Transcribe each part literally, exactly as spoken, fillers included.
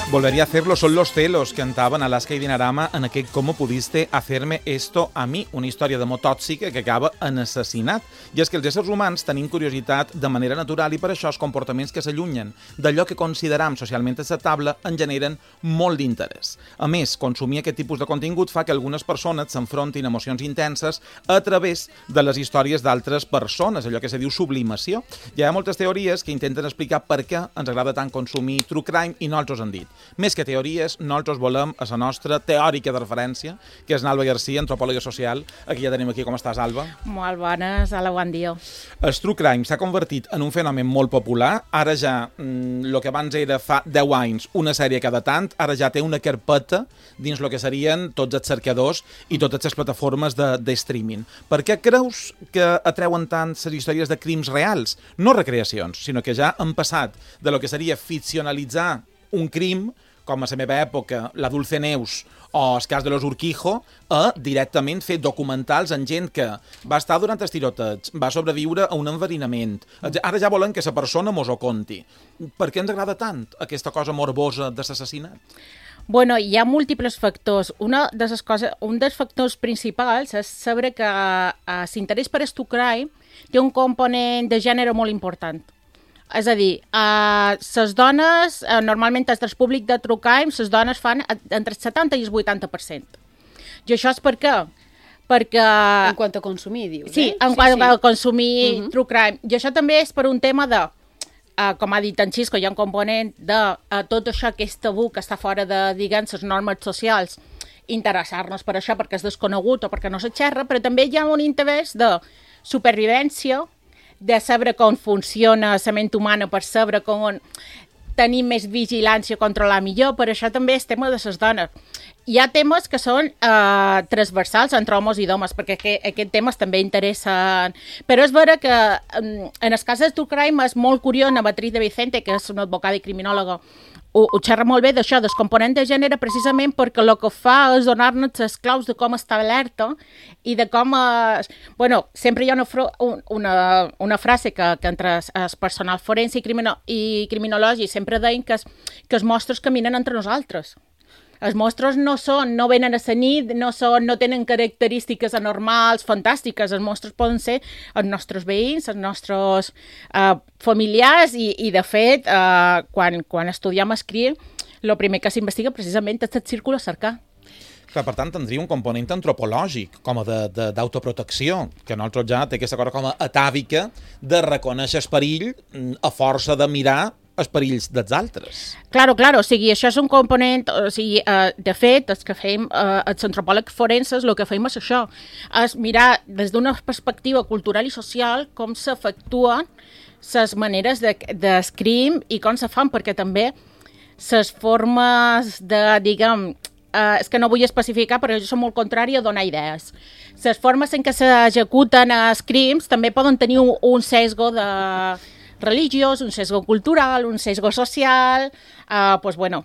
Volvería a hacerlo, son los celos, cantaven Alaska i Dinarama en aquest «Cómo pudiste hacerme esto a mí?», una història d'amor tòxica que acaba en assassinat. I és que els éssers humans tenim curiositat de manera natural i per això els comportaments que s'allunyen d'allò que consideram socialment acceptable en generen molt d'interès. A més, consumir aquest tipus de contingut fa que algunes persones s'enfrontin a emocions intenses a través de les històries d'altres persones, allò que se diu sublimació. Hi ha moltes teories que intenten explicar per què ens agrada tant consumir true crime i nosaltres han dit. Més que teories, nosaltres volem a la nostra teòrica de referència, que és Alba García, antropòloga social. Aquí ja tenim aquí. Com estàs, Alba? Molt bones, hola, bon dia. El true crime s'ha convertit en un fenomen molt popular. Ara ja, el que abans era fa deu anys, una sèrie cada tant, ara ja té una carpeta dins el que serien tots els cercadors i totes les plataformes de, de streaming. Per què creus que atreuen tant les històries de crims reals? No recreacions, sinó que ja han passat de lo que seria ficcionalitzar un crim, com a la meva època, la Dulce Neus o el cas de los Urquijo, a directament fer documentals en gent que va estar durant els tirotets, va sobreviure a un enverinament. Ara ja volen que la persona mos ho conti. Per què ens agrada tant aquesta cosa morbosa de l'assassinat? Bueno, hi ha múltiples factors. Una de les coses, un dels factors principals és saber que uh, l'interès per el true crime té un component de gènere molt important. És a dir, uh, les dones, uh, normalment des del públic de true crime, les dones fan entre el setanta i el vuitanta per cent. I això és per què? Perquè... En quant a consumir, dius, sí, eh? en quant sí, a sí. consumir uh-huh. true crime. I això també és per un tema de, uh, com ha dit en Xisco, hi ha un component de uh, tot això que és tabú, que està fora de, diguem, les normes socials, interessar-nos per això perquè és desconegut o perquè no se xerra, però també hi ha un interès de supervivència, de saber com funciona la ment humana, per saber com tenir més vigilància, controlar millor, per això també és tema de les dones. Hi ha temes que són eh, transversals entre homes i dones, perquè que, aquests temes també interessen. Però és vera que en el cas del true crime és molt curiós, la Beatriz de Vicente, que és una advocada i criminòloga, ho, ho xerra molt bé d'això, del component de gènere, precisament perquè el que fa és donar-nos les claus de com està alerta i de com... Es... Bueno, sempre hi ha una, una, una frase que, que entre el personal forense i, crimino, i criminològic sempre deien que, es, que els mostres caminen entre nosaltres. Els mostres no són, no venen a la nit, no, són, no tenen característiques anormals, fantàstiques. Els mostres poden ser els nostres veïns, els nostres uh, familiars i, i de fet, uh, quan, quan estudiem escriure, el primer que s'investiga precisament és el círcul a cercar. Clar, per tant, tindria un component antropològic, com a d'autoprotecció, que nosaltres ja té aquesta cosa com a atàvica de reconèixer el perill a força de mirar els perills dels altres. Claro, claro, o sigui, això és un component, o sigui, uh, de fet, els que fem, uh, els antropòlegs forenses, el que fem és això, és mirar des d'una perspectiva cultural i social com s'efectuen les maneres d'escrim i com se fan, perquè també les formes de, diguem, uh, és que no vull especificar, però jo soc molt contrari a donar idees. Les formes en què s'executen els crims també poden tenir un, un sesgo de... religiós, un sesgo cultural, un sesgo social, uh, pues bueno,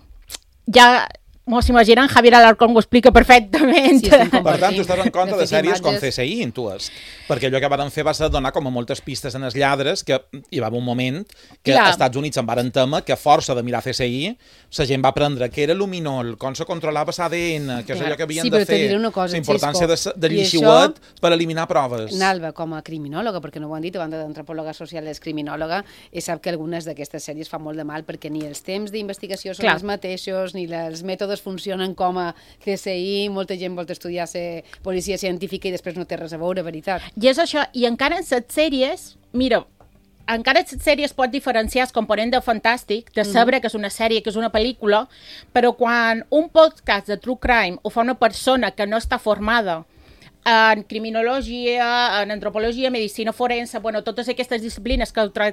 ja mos imaginen, Javier Alarcón ho explica perfectament. Sí, per tant, tu estàs en compte de sèries com C S I, intues, perquè allò que van fer va ser donar com a moltes pistes en els lladres, que hi va haver un moment que als Estats Units en varen tema que a força de mirar C S I la gent va aprendre què era luminol, com se controlava l'A D N, que és allò que havien sí, de fer, cosa, la importància de, de lleixiuet això... per eliminar proves. Nalba, com a criminòloga, perquè no ho han dit, a banda d'antropòloga social és criminòloga, i sap que algunes d'aquestes sèries fan molt de mal perquè ni els temps d'investigació són Clar. els mateixos, ni els mètodes funcionen com a C S I, molta gent vol estudiar ser policia científica i després no té res a veure, veritat. I és això, i encara en les sèries, mira, encara en les sèries pot diferenciar el component de fantàstic, de saber mm-hmm. que és una sèrie, que és una pel·lícula, però quan un podcast de true crime ho fa una persona que no està formada en criminologia, en antropologia, medicina forense, bueno, totes aquestes disciplines que, tra